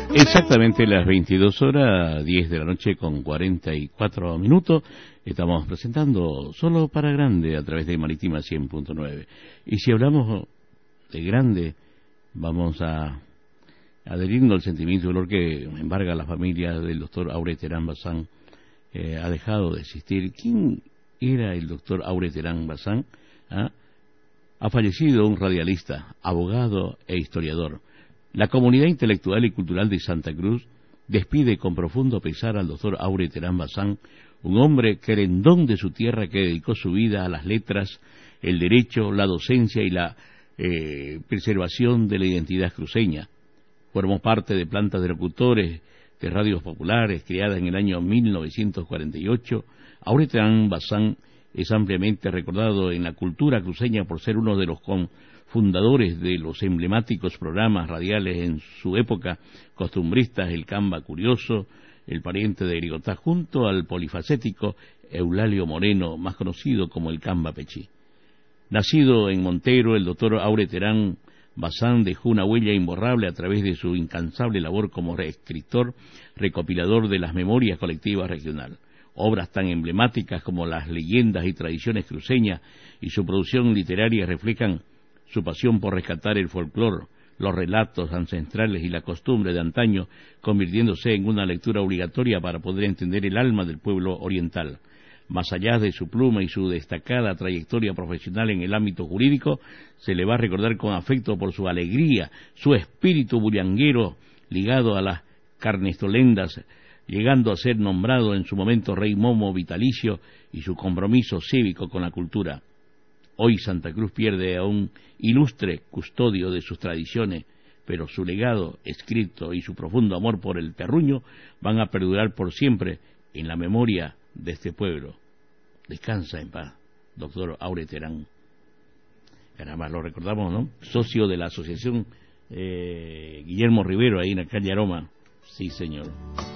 Exactamente las 22 horas, 10 de la noche con 44 minutos. Estamos presentando Solo para Grande a través de Marítima 100.9. Y si hablamos de grande, vamos a adherirnos al sentimiento de dolor que embarga a la familia del doctor Aure Terán Bazán. Ha dejado de existir. ¿Quién era el doctor Aure Terán Bazán? Ha fallecido un radialista, abogado e historiador. La comunidad intelectual y cultural de Santa Cruz despide con profundo pesar al doctor Aure Terán Bazán, un hombre querendón de su tierra que dedicó su vida a las letras, el derecho, la docencia y la preservación de la identidad cruceña. Formó parte de plantas de locutores de radios populares creadas en el año 1948. Aure Terán Bazán es ampliamente recordado en la cultura cruceña por ser uno de los fundadores de los emblemáticos programas radiales en su época costumbristas, el Camba Curioso, el pariente de Grigotá, junto al polifacético Eulalio Moreno, más conocido como el Camba Pechí. Nacido en Montero, el doctor Aure Terán Bazán dejó una huella imborrable a través de su incansable labor como escritor, recopilador de las memorias colectivas regionales. Obras tan emblemáticas como las leyendas y tradiciones cruceñas y su producción literaria reflejan su pasión por rescatar el folclore, los relatos ancestrales y la costumbre de antaño, convirtiéndose en una lectura obligatoria para poder entender el alma del pueblo oriental. Más allá de su pluma y su destacada trayectoria profesional en el ámbito jurídico, se le va a recordar con afecto por su alegría, su espíritu bullanguero ligado a las carnestolendas, llegando a ser nombrado en su momento rey momo vitalicio, y su compromiso cívico con la cultura. Hoy Santa Cruz pierde a un ilustre custodio de sus tradiciones, pero su legado escrito y su profundo amor por el terruño van a perdurar por siempre en la memoria de este pueblo. Descansa en paz, doctor Aure Terán. Caramba, lo recordamos, ¿no? Socio de la asociación Guillermo Rivero, ahí en la calle Aroma. Sí, señor.